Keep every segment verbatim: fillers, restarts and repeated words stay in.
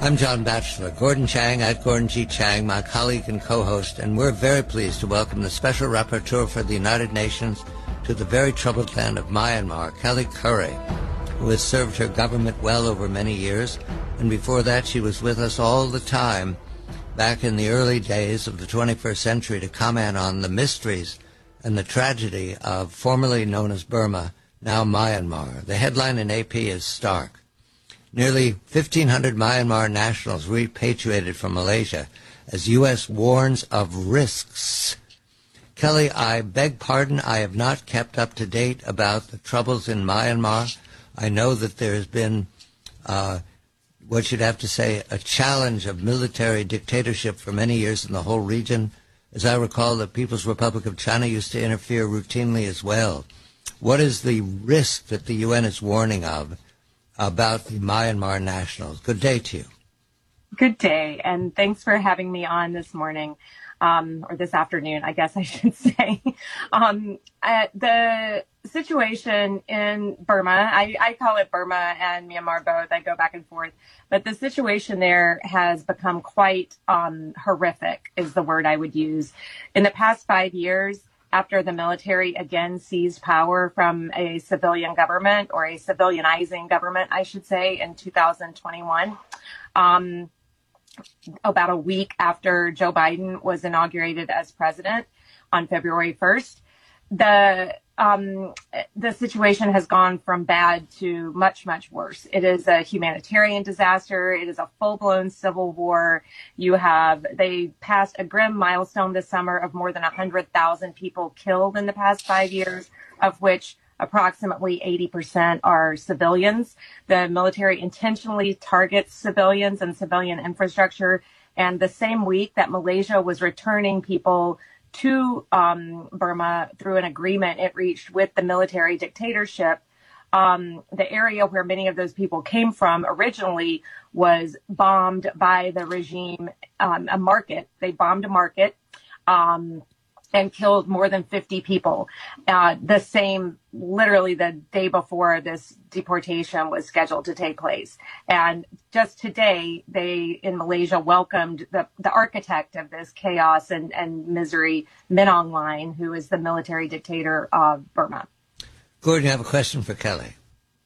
I'm John Batchelor, Gordon Chang at Gordon G. Chang, my colleague and co-host, and we're very pleased to welcome the Special Rapporteur for the United Nations to the very troubled land of Myanmar, Kelly Currie, who has served her government well over many years, and before that she was with us all the time back in the early days of the twenty-first century to comment on the mysteries and the tragedy of formerly known as Burma, now Myanmar. The headline in A P is stark. Nearly fifteen hundred Myanmar nationals repatriated from Malaysia as U S warns of risks. Kelly, I beg pardon, I have not kept up to date about the troubles in Myanmar. I know that there has been, uh, what you'd have to say, a challenge of military dictatorship for many years in the whole region. As I recall, the People's Republic of China used to interfere routinely as well. What is the risk that the U N is warning of about the Myanmar nationals? Good day to you. Good day, and thanks for having me on this morning, um, or this afternoon, I guess I should say. um, uh, the situation in Burma, I, I call it Burma and Myanmar both, I go back and forth, but the situation there has become quite um, horrific, is the word I would use. In the past five years, after the military again seized power from a civilian government, or a civilianizing government, I should say, in two thousand twenty-one, um, about a week after Joe Biden was inaugurated as president on February first, the um, the situation has gone from bad to much, much worse. It is a humanitarian disaster. It is a full-blown civil war. You have, they passed a grim milestone this summer of more than one hundred thousand people killed in the past five years, of which approximately eighty percent are civilians. The military intentionally targets civilians and civilian infrastructure. And the same week that Malaysia was returning people to um, Burma through an agreement it reached with the military dictatorship, um, the area where many of those people came from originally was bombed by the regime, um, a market. They bombed a market um, and killed more than fifty people. Uh, the same, literally the day before this deportation was scheduled to take place. And just today, they, in Malaysia, welcomed the, the architect of this chaos and, and misery, Min Aung Hlaing, who is the military dictator of Burma. Gordon, you have a question for Kelly.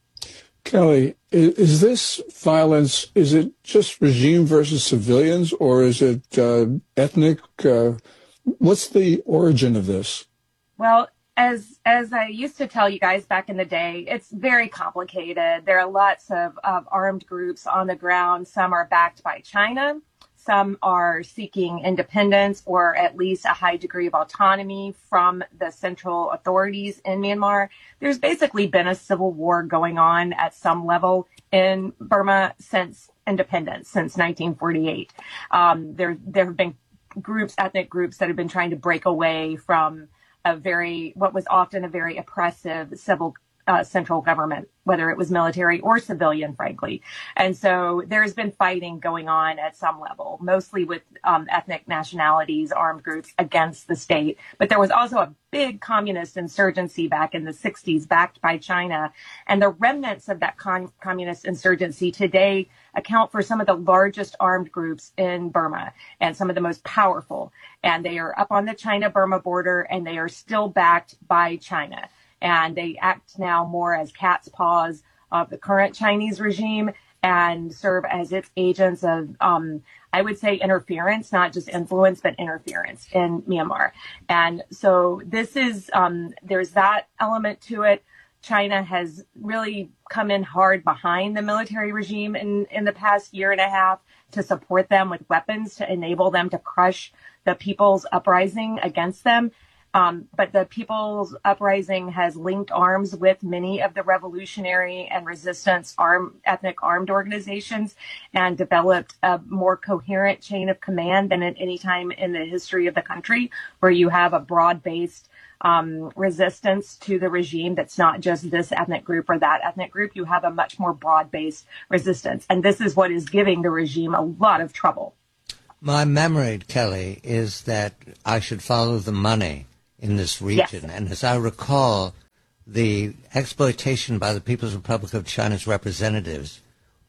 Kelly, is, is this violence, is it just regime versus civilians, or is it uh, ethnic? Uh, what's the origin of this? Well, As as I used to tell you guys back in the day, it's very complicated. There are lots of, of armed groups on the ground. Some are backed by China. Some are seeking independence or at least a high degree of autonomy from the central authorities in Myanmar. There's basically been a civil war going on at some level in Burma since independence, since nineteen forty-eight. Um, there, there have been groups, ethnic groups that have been trying to break away from a very, what was often a very oppressive civil uh, central government, whether it was military or civilian, frankly. And so there's been fighting going on at some level, mostly with um, ethnic nationalities, armed groups against the state. But there was also a big communist insurgency back in the sixties, backed by China. And the remnants of that con- communist insurgency today account for some of the largest armed groups in Burma and some of the most powerful. And they are up on the China-Burma border, and they are still backed by China. And they act now more as cat's paws of the current Chinese regime and serve as its agents of, um, I would say, interference, not just influence, but interference in Myanmar. And so this is, um, there's that element to it. China has really come in hard behind the military regime in, in the past year and a half to support them with weapons to enable them to crush the people's uprising against them. Um, but the People's Uprising has linked arms with many of the revolutionary and resistance arm, ethnic armed organizations and developed a more coherent chain of command than at any time in the history of the country, where you have a broad-based um, resistance to the regime that's not just this ethnic group or that ethnic group. You have a much more broad-based resistance. And this is what is giving the regime a lot of trouble. My memory, Kelly, is that I should follow the money in this region. Yes. And as I recall, the exploitation by the People's Republic of China's representatives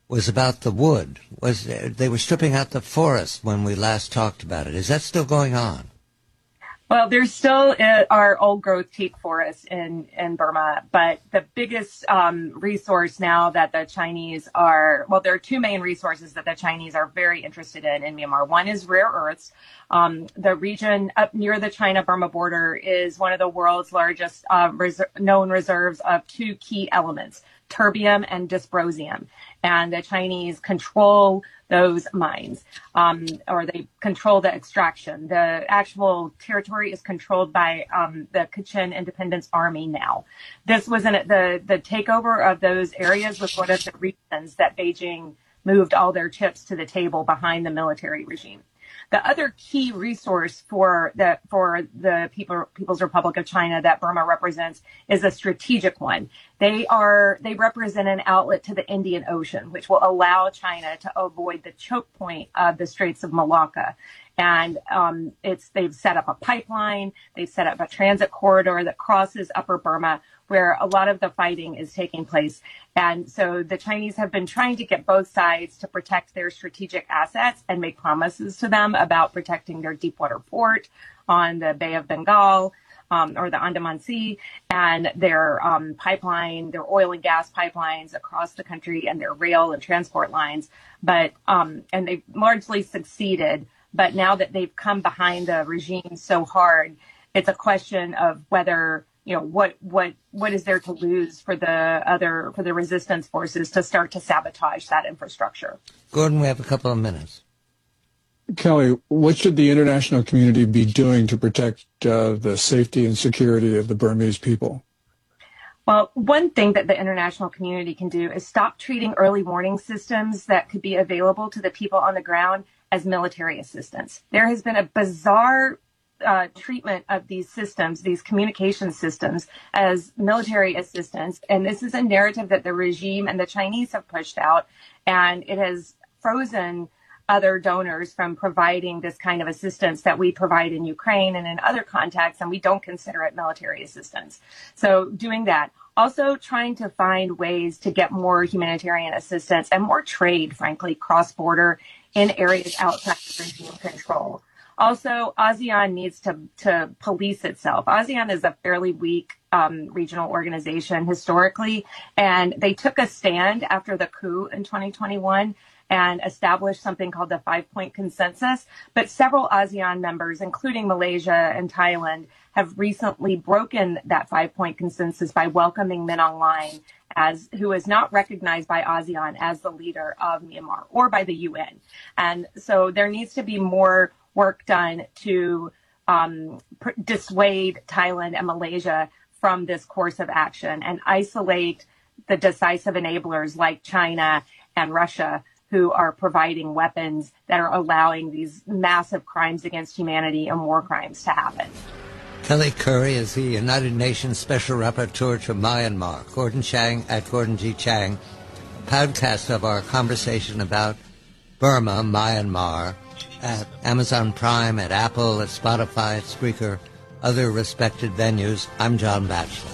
was about the wood. Was they were stripping out the forest when we last talked about it. Is that still going on? Well, there's still uh, our old growth teak forests in, in Burma, but the biggest um, resource now that the Chinese are, well, there are two main resources that the Chinese are very interested in in Myanmar. One is rare earths. Um, the region up near the China-Burma border is one of the world's largest uh, res- known reserves of two key elements, terbium and dysprosium. And the Chinese control those mines, um, or they control the extraction. The actual territory is controlled by um, the Kachin Independence Army now. This was in the the takeover of those areas was one of the reasons that Beijing moved all their chips to the table behind the military regime. The other key resource for the for the people, People's Republic of China that Burma represents is a strategic one. They are they represent an outlet to the Indian Ocean, which will allow China to avoid the choke point of the Straits of Malacca. And um, it's they've set up a pipeline, they've set up a transit corridor that crosses Upper Burma, where a lot of the fighting is taking place. And so the Chinese have been trying to get both sides to protect their strategic assets and make promises to them about protecting their deepwater port on the Bay of Bengal, um, or the Andaman Sea, and their um, pipeline, their oil and gas pipelines across the country, and their rail and transport lines. But um, and they've largely succeeded. But now that they've come behind the regime so hard, it's a question of whether, you know, what what what is there to lose for the other for the resistance forces to start to sabotage that infrastructure. Gordon, we have a couple of minutes. Kelly, what should the international community be doing to protect uh, the safety and security of the Burmese people? Well, one thing that the international community can do is stop treating early warning systems that could be available to the people on the ground as military assistance. There has been a bizarre uh, treatment of these systems, these communication systems, as military assistance. And this is a narrative that the regime and the Chinese have pushed out, and it has frozen other donors from providing this kind of assistance that we provide in Ukraine and in other contexts, and we don't consider it military assistance. So doing that. Also trying to find ways to get more humanitarian assistance and more trade, frankly, cross-border in areas outside of regime control. Also, ASEAN needs to, to police itself. ASEAN is a fairly weak um, regional organization historically, and they took a stand after the coup in twenty twenty-one and established something called the five-point consensus. But several ASEAN members, including Malaysia and Thailand, have recently broken that five-point consensus by welcoming Min Aung Hlaing, as who is not recognized by ASEAN as the leader of Myanmar or by the U N. And so there needs to be more work done to um, pr- dissuade Thailand and Malaysia from this course of action and isolate the decisive enablers like China and Russia, who are providing weapons that are allowing these massive crimes against humanity and war crimes to happen. Kelly Currie is the United Nations Special Rapporteur to Myanmar. Gordon Chang at Gordon G. Chang, a podcast of our conversation about Burma, Myanmar, at Amazon Prime, at Apple, at Spotify, at Spreaker, other respected venues. I'm John Batchelor.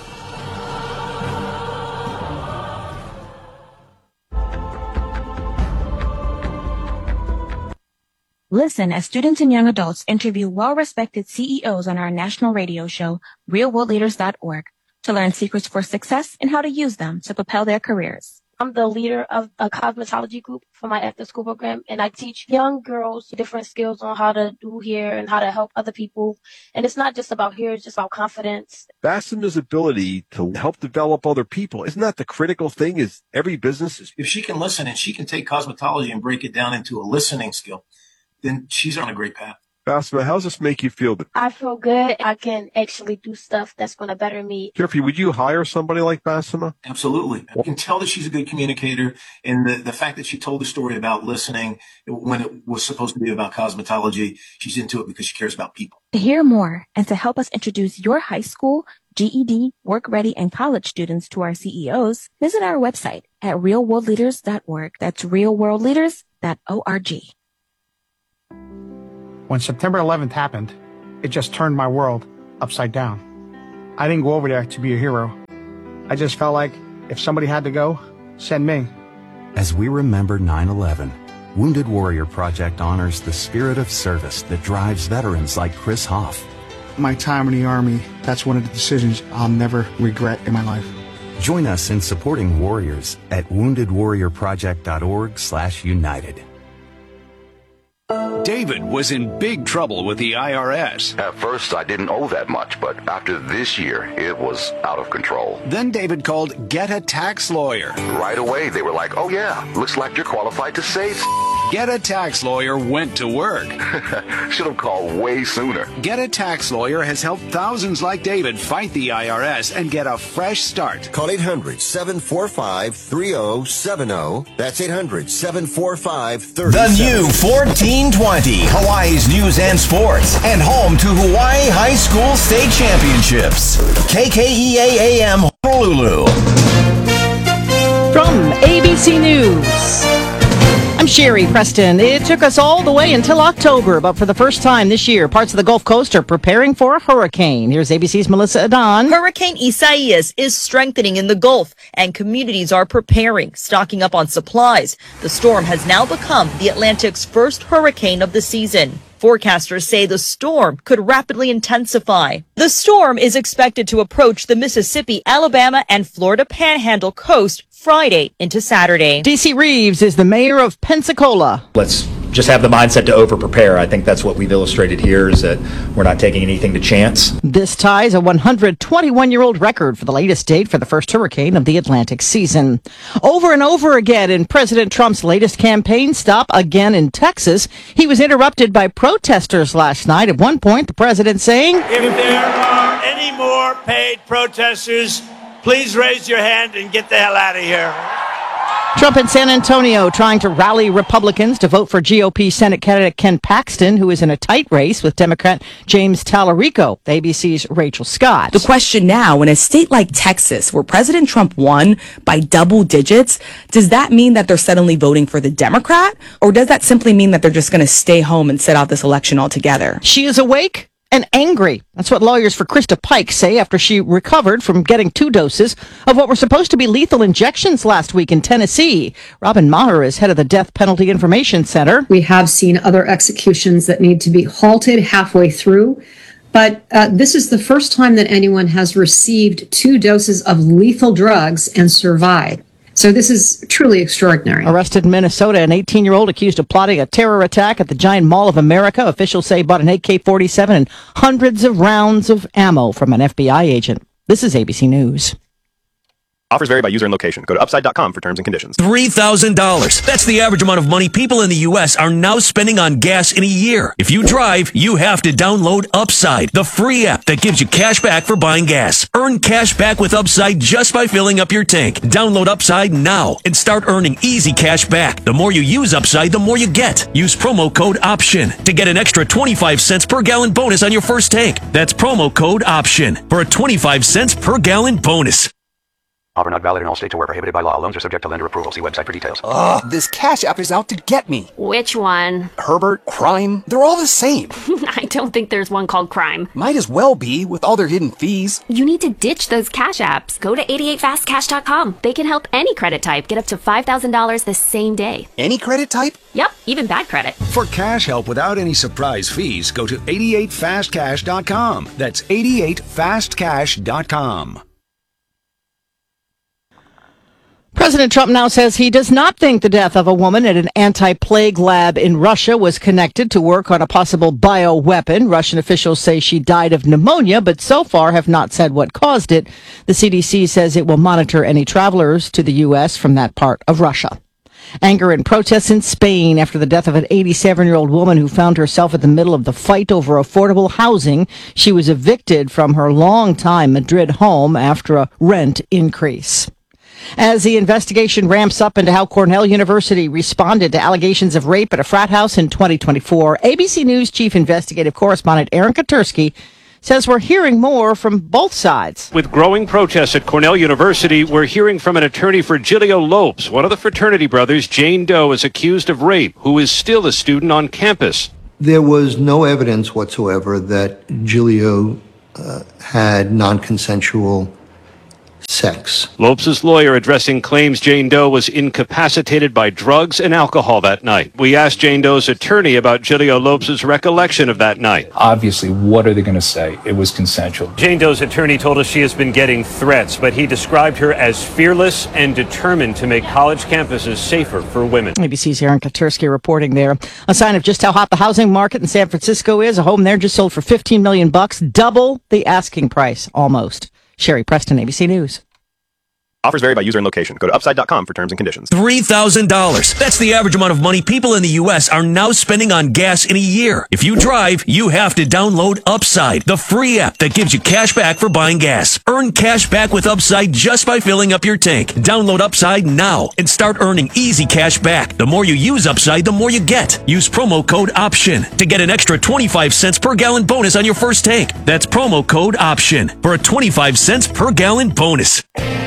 Listen as students and young adults interview well-respected C E Os on our national radio show, real world leaders dot org, to learn secrets for success and how to use them to propel their careers. I'm the leader of a cosmetology group for my after-school program, and I teach young girls different skills on how to do hair and how to help other people. And it's not just about hair, it's just about confidence. Basema's ability to help develop other people, isn't that the critical thing? Is every business is... If she can listen and she can take cosmetology and break it down into a listening skill, then she's on a great path. Basma, how does this make you feel? I feel good. I can actually do stuff that's going to better me. Jeffrey, would you hire somebody like Basma? Absolutely. I can tell that she's a good communicator. And the, the fact that she told the story about listening when it was supposed to be about cosmetology, she's into it because she cares about people. To hear more and to help us introduce your high school, G E D, work ready, and college students to our C E Os, visit our website at real world leaders dot org. That's real world leaders dot org. When September eleventh happened, it just turned my world upside down. I didn't go over there to be a hero. I just felt like if somebody had to go, send me. As we remember nine eleven, Wounded Warrior Project honors the spirit of service that drives veterans like Chris Hoff. My time in the Army, that's one of the decisions I'll never regret in my life. Join us in supporting warriors at wounded warrior project dot org slash united. David was in big trouble with the I R S. At first, I didn't owe that much, but after this year, it was out of control. Then David called Get a Tax Lawyer. Right away, they were like, oh yeah, looks like you're qualified to save. Get a Tax Lawyer went to work. Should have called way sooner. Get a Tax Lawyer has helped thousands like David fight the I R S and get a fresh start. Call eight hundred, seven four five, three oh seven oh. That's eight hundred, seven four five, three oh seven oh. The new fourteen twenty, Hawaii's news and sports, and home to Hawaii High School State Championships. K K E A A M Honolulu. From A B C News, I'm Sherry Preston. It took us all the way until October, but for the first time this year, parts of the Gulf Coast are preparing for a hurricane. Here's A B C's Melissa Adon. Hurricane Isaias is strengthening in the Gulf, and communities are preparing, stocking up on supplies. The storm has now become the Atlantic's first hurricane of the season. Forecasters say the storm could rapidly intensify. The storm is expected to approach the Mississippi, Alabama, and Florida Panhandle coast Friday into Saturday. D C Reeves is the mayor of Pensacola. Let's just have the mindset to over-prepare. I think that's what we've illustrated here, is that we're not taking anything to chance. This ties a one hundred twenty-one-year-old record for the latest date for the first hurricane of the Atlantic season. Over and over again in President Trump's latest campaign stop, again in Texas, he was interrupted by protesters last night. At one point, the president saying, "If there are any more paid protesters, please raise your hand and get the hell out of here." Trump in San Antonio trying to rally Republicans to vote for G O P Senate candidate Ken Paxton, who is in a tight race with Democrat James Tallarico. A B C's Rachel Scott. The question now, in a state like Texas, where President Trump won by double digits, does that mean that they're suddenly voting for the Democrat? Or does that simply mean that they're just going to stay home and sit out this election altogether? She is awake and angry. That's what lawyers for Krista Pike say after she recovered from getting two doses of what were supposed to be lethal injections last week in Tennessee. Robin Maher is head of the Death Penalty Information Center. We have seen other executions that need to be halted halfway through, but uh, this is the first time that anyone has received two doses of lethal drugs and survived. So this is truly extraordinary. Arrested in Minnesota, an eighteen-year-old accused of plotting a terror attack at the Giant Mall of America. Officials say bought an A K forty-seven and hundreds of rounds of ammo from an F B I agent. This is A B C News. Offers vary by user and location. Go to upside dot com for terms and conditions. three thousand dollars. That's the average amount of money people in the U S are now spending on gas in a year. If you drive, you have to download Upside, the free app that gives you cash back for buying gas. Earn cash back with Upside just by filling up your tank. Download Upside now and start earning easy cash back. The more you use Upside, the more you get. Use promo code OPTION to get an extra twenty-five cents per gallon bonus on your first tank. That's promo code OPTION for a twenty-five cents per gallon bonus. Offer not valid in all states or where prohibited by law. Loans are subject to lender approval. See website for details. Ugh, this Cash App is out to get me. Which one? Herbert, Crime, they're all the same. I don't think there's one called Crime. Might as well be, with all their hidden fees. You need to ditch those Cash Apps. Go to eighty-eight fast cash dot com. They can help any credit type get up to five thousand dollars the same day. Any credit type? Yep, even bad credit. For cash help without any surprise fees, go to eighty-eight fast cash dot com. That's eighty-eight fast cash dot com. President Trump now says he does not think the death of a woman at an anti-plague lab in Russia was connected to work on a possible bioweapon. Russian officials say she died of pneumonia, but so far have not said what caused it. The C D C says it will monitor any travelers to the U S from that part of Russia. Anger and protests in Spain after the death of an eighty-seven-year-old woman who found herself in the middle of the fight over affordable housing. She was evicted from her longtime Madrid home after a rent increase. As the investigation ramps up into how Cornell University responded to allegations of rape at a frat house in twenty twenty-four, A B C News chief investigative correspondent Aaron Katursky says we're hearing more from both sides. With growing protests at Cornell University, we're hearing from an attorney for Giglio Lopes. One of the fraternity brothers, Jane Doe, is accused of rape, who is still a student on campus. There was no evidence whatsoever that Giglio uh, had non-consensual sex. Lopes' lawyer addressing claims Jane Doe was incapacitated by drugs and alcohol that night. We asked Jane Doe's attorney about Giglio Lopes' recollection of that night. Obviously, what are they going to say? It was consensual. Jane Doe's attorney told us she has been getting threats, but he described her as fearless and determined to make college campuses safer for women. A B C's Aaron Katursky reporting there. A sign of just how hot the housing market in San Francisco is. A home there just sold for fifteen million bucks, double the asking price, almost. Sherry Preston, A B C News. Offers vary by user and location. Go to upside dot com for terms and conditions. three thousand dollars. That's the average amount of money people in the U S are now spending on gas in a year. If you drive, you have to download Upside, the free app that gives you cash back for buying gas. Earn cash back with Upside just by filling up your tank. Download Upside now and start earning easy cash back. The more you use Upside, the more you get. Use promo code OPTION to get an extra twenty-five cents per gallon bonus on your first tank. That's promo code OPTION for a twenty-five cents per gallon bonus.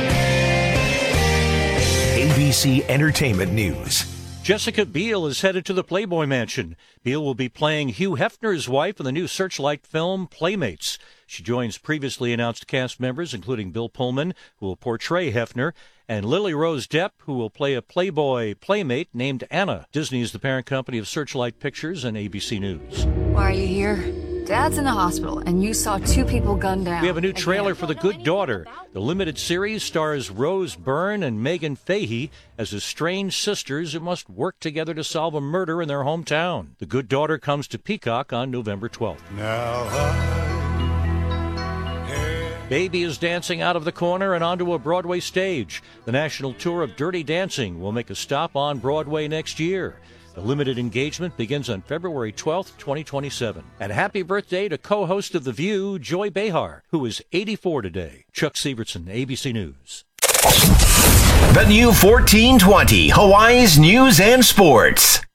A B C Entertainment News. Jessica Biel is headed to the Playboy Mansion. Biel will be playing Hugh Hefner's wife in the new Searchlight film Playmates. She joins previously announced cast members, including Bill Pullman, who will portray Hefner, and Lily Rose Depp, who will play a Playboy playmate named Anna. Disney is the parent company of Searchlight Pictures and A B C News. Why are you here? Dad's in the hospital, and you saw two people gunned down. We have a new trailer for The Good Daughter. The limited series stars Rose Byrne and Megan Fahey as estranged sisters who must work together to solve a murder in their hometown. The Good Daughter comes to Peacock on November twelfth. Now I... Baby is dancing out of the corner and onto a Broadway stage. The national tour of Dirty Dancing will make a stop on Broadway next year. The limited engagement begins on February twelfth, twenty twenty-seven. And happy birthday to co-host of The View, Joy Behar, who is eighty-four today. Chuck Severson, A B C News. The new fourteen twenty, Hawaii's News and Sports.